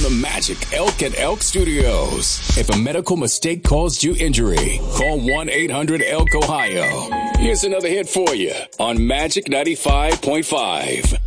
the Magic Elk at Elk Studios. If a medical mistake caused you injury, call 1-800-ELK-OHIO. Here's another hit for you on Magic 95.5.